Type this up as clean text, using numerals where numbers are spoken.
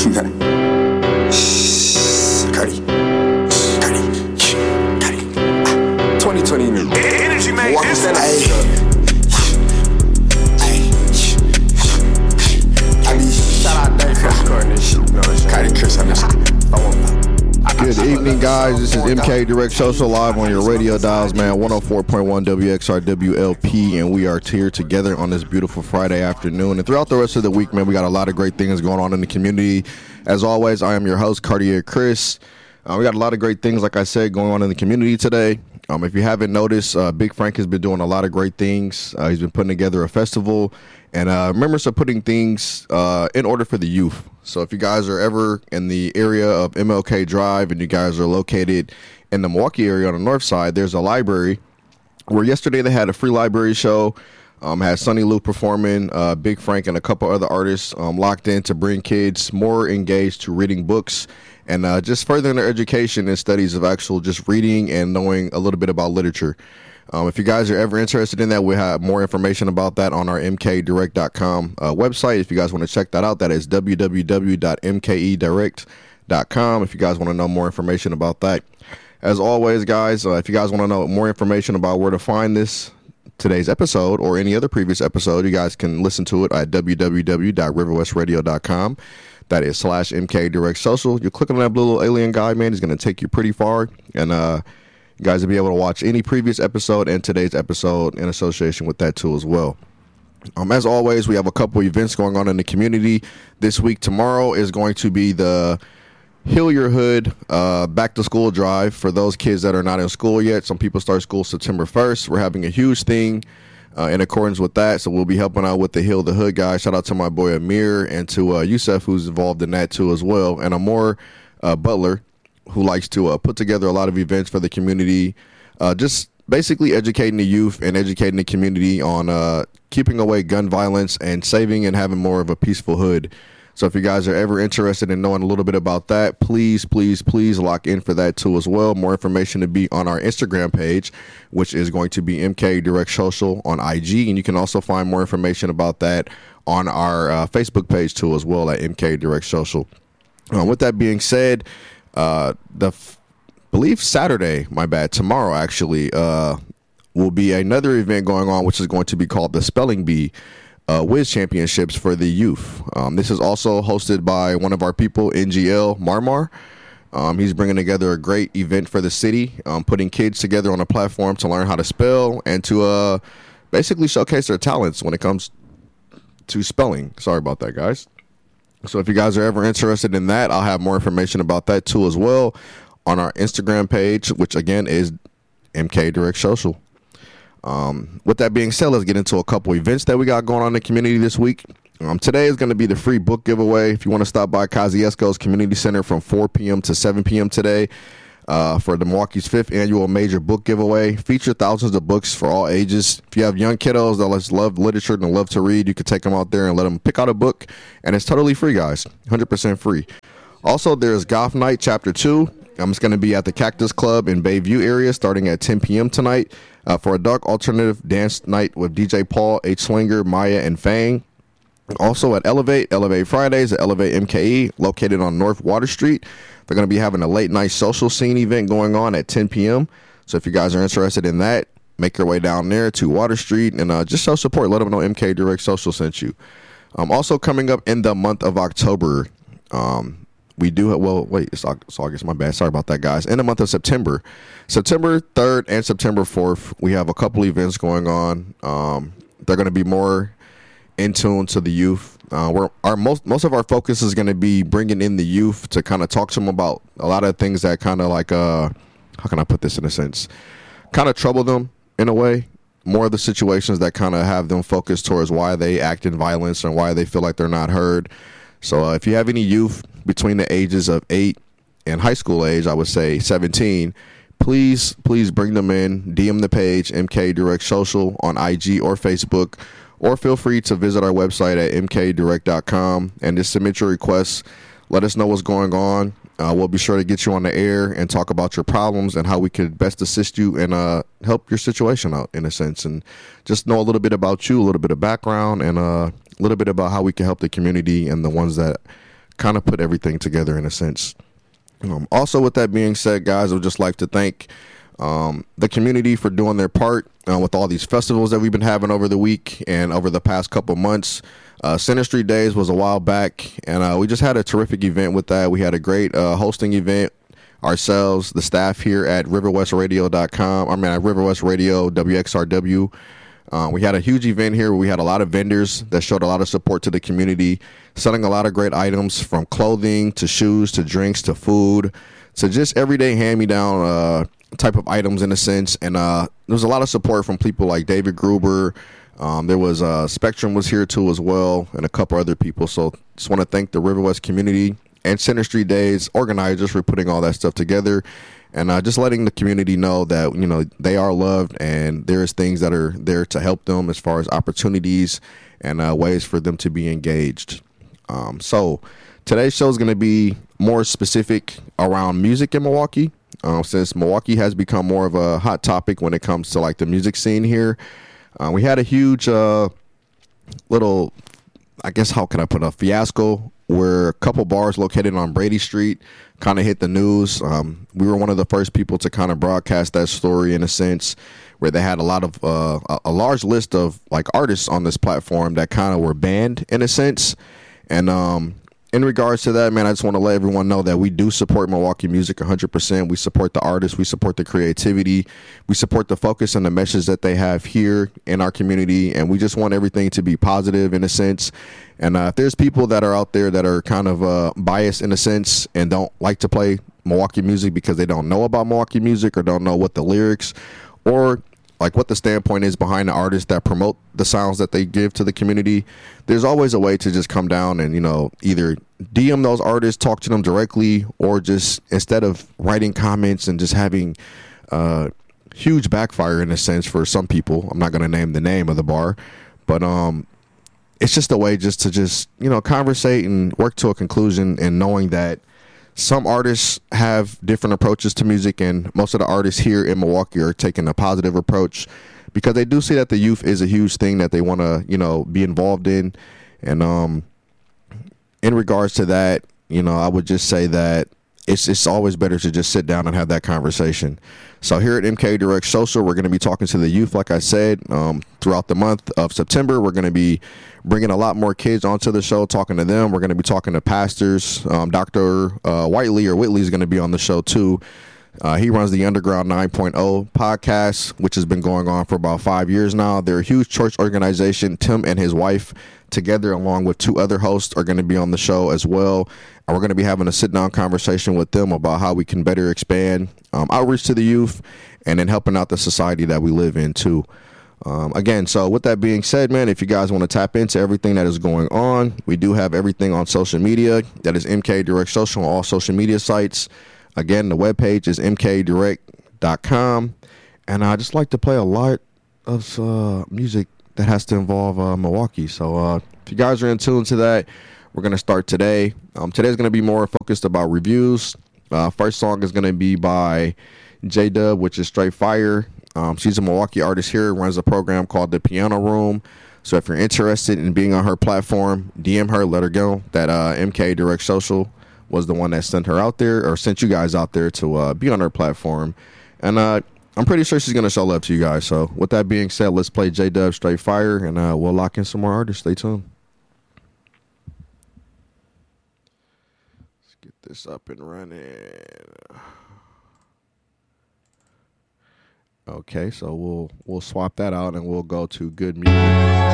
Cardi. 2020 Energy made this. Shout out Dave for recording this shit. Cardi Chris on this shit. Good evening, guys. This is MK Direct Social live on your radio dials, man. 104.1 WXR WLP, and we are here together on this beautiful Friday afternoon. And throughout the rest of the week, man, we got a lot of great things going on in the community. As always, I am your host, Cartier Chris. We got a lot of great things, like I said, going on in the community today. If you haven't noticed, Big Frank has been doing a lot of great things. He's been putting together a festival and members are putting things in order for the youth. So if you guys are ever in the area of MLK Drive and you guys are located in the Milwaukee area on the north side, there's a library where yesterday they had a free library show. Had Sonny Lou performing, Big Frank and a couple other artists locked in to bring kids more engaged to reading books and just furthering their education and studies of actual just reading and knowing a little bit about literature. If you guys are ever interested in that, we have more information about that on our mkdirect.com website. If you guys want to check that out, that is www.mkedirect.com if you guys want to know more information about that. As always, guys, if you guys want to know more information about where to find today's episode or any other previous episode, you guys can listen to it at www.riverwestradio.com. That is /MK Direct Social. You click on that little alien guy, man. He's going to take you pretty far. And you guys will be able to watch any previous episode and today's episode in association with that too as well. As always, we have a couple events going on in the community this week. Tomorrow is going to be the Heal Your Hood back to school drive for those kids that are not in school yet. Some people start school September 1st. We're having a huge thing in accordance with that. So we'll be helping out with the Heal the Hood guys. Shout out to my boy Amir and to Yusef, who's involved in that too as well. And Amor Butler, who likes to put together a lot of events for the community, just basically educating the youth and educating the community on keeping away gun violence and saving and having more of a peaceful hood. So if you guys are ever interested in knowing a little bit about that, please lock in for that too as well. More information to be on our Instagram page, which is going to be MK Direct Social on IG. And you can also find more information about that on our Facebook page too as well at MK Direct Social. With that being said, believe Saturday, tomorrow actually, will be another event going on, which is going to be called the Spelling Bee Wiz Championships for the youth. This is also hosted by one of our people, NGL Marmar. He's bringing together a great event for the city, putting kids together on a platform to learn how to spell and to basically showcase their talents when it comes to spelling. Sorry about that, guys. So if you guys are ever interested in that, I'll have more information about that too as well on our Instagram page, which again is MK Direct Social. With that being said, let's get into a couple events that we got going on in the community this week. Today is going to be the free book giveaway. If you want to stop by Kosciuszko's Community Center from 4 p.m. to 7 p.m. today for the Milwaukee's 5th annual major book giveaway. Feature thousands of books for all ages. If you have young kiddos that love literature and love to read, you can take them out there and let them pick out a book. And it's totally free, guys. 100% free. Also, there's Goth Night Chapter 2. It's going to be at the Cactus Club in Bayview area starting at 10 p.m. tonight for a dark alternative dance night with DJ Paul, H. Slinger, Maya, and Fang. Also at Elevate Fridays at Elevate MKE, located on North Water Street. They're going to be having a late night social scene event going on at 10 p.m. So if you guys are interested in that, make your way down there to Water Street and just show support. Let them know MK Direct Social sent you. Also coming up in the month of October, we do it's August, my bad. Sorry about that, guys. In the month of September 3rd and September 4th, we have a couple events going on. They're going to be more in tune to the youth. Most of our focus is going to be bringing in the youth to kind of talk to them about a lot of things that kind of like, how can I put this in a sense, kind of trouble them in a way. More of the situations that kind of have them focused towards why they act in violence and why they feel like they're not heard. So if you have any youth between the ages of 8 and high school age, I would say 17, please bring them in. DM the page, MK Direct Social on IG or Facebook, or feel free to visit our website at mkdirect.com and just submit your requests. Let us know what's going on. We'll be sure to get you on the air and talk about your problems and how we could best assist you and help your situation out in a sense, and just know a little bit about you, a little bit of background, and a little bit about how we can help the community and the ones that kind of put everything together in a sense. Also, with that being said, guys, I would just like to thank the community for doing their part with all these festivals that we've been having over the week and over the past couple months. Center Street Days was a while back, and we just had a terrific event with that. We had a great hosting event ourselves, the staff here at riverwestradio.com. At River West Radio, WXRW. We had a huge event here where we had a lot of vendors that showed a lot of support to the community, selling a lot of great items from clothing to shoes to drinks to food to just everyday hand-me-down type of items in a sense. And there was a lot of support from people like David Gruber. There was Spectrum was here too as well, and a couple other people. So just want to thank the River West community and Center Street Days organizers for putting all that stuff together. And just letting the community know that, they are loved and there's things that are there to help them as far as opportunities and ways for them to be engaged. So today's show is going to be more specific around music in Milwaukee, since Milwaukee has become more of a hot topic when it comes to like the music scene here. We had a huge little, I guess, how can I put a fiasco where a couple bars located on Brady Street kind of hit the news. We were one of the first people to kind of broadcast that story in a sense, where they had a lot of a large list of like artists on this platform that kind of were banned in a sense. And in regards to that, man, I just want to let everyone know that we do support Milwaukee music 100%. We support the artists. We support the creativity. We support the focus and the message that they have here in our community. And we just want everything to be positive in a sense. And if there's people that are out there that are kind of biased in a sense and don't like to play Milwaukee music because they don't know about Milwaukee music or don't know what the lyrics or like what the standpoint is behind the artists that promote the sounds that they give to the community, there's always a way to just come down and, either DM those artists, talk to them directly, or just instead of writing comments and just having huge backfire in a sense for some people. I'm not going to name the name of the bar, but it's just a way just to conversate and work to a conclusion, and knowing that some artists have different approaches to music, and most of the artists here in Milwaukee are taking a positive approach because they do see that the youth is a huge thing that they want to, be involved in. And in regards to that, I would just say that it's always better to just sit down and have that conversation. So here at MK Direct Social, we're going to be talking to the youth, like I said, throughout the month of September. We're going to be bringing a lot more kids onto the show, talking to them. We're going to be talking to pastors. Dr. Whiteley is going to be on the show too. He runs the Underground 9.0 podcast, which has been going on for about 5 years now. They're a huge church organization. Tim and his wife together, along with two other hosts, are going to be on the show as well. And we're going to be having a sit-down conversation with them about how we can better expand outreach to the youth and then helping out the society that we live in too. Again, so with that being said, man, if you guys want to tap into everything that is going on, we do have everything on social media. That is MK Direct Social on all social media sites. Again, the webpage is mkdirect.com. And I just like to play a lot of music that has to involve Milwaukee. So if you guys are in tune to that, we're going to start today. Today's going to be more focused about reviews. First song is going to be by J-Dub, which is Straight Fire. She's a Milwaukee artist here, runs a program called The Piano Room. So if you're interested in being on her platform, DM her, let her go that MK Direct Social was the one that sent her out there, or sent you guys out there to be on her platform. And I'm pretty sure she's going to show love to you guys. So with that being said, let's play J-Dub Straight Fire, and we'll lock in some more artists. Stay tuned. Let's get this up and running. Okay, so we'll swap that out and we'll go to good music.